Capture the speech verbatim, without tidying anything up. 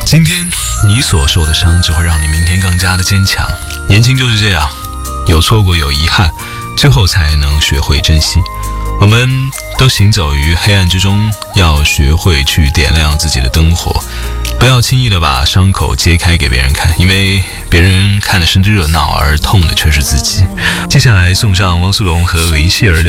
今天你所受的伤只会让你明天更加的坚强。年轻就是这样，有错过，有遗憾，最后才能学会珍惜。我们都行走于黑暗之中，要学会去点亮自己的灯火，不要轻易的把伤口揭开给别人看，因为别人看的是热闹，而痛的却是自己。接下来送上汪苏泷和韦谢儿的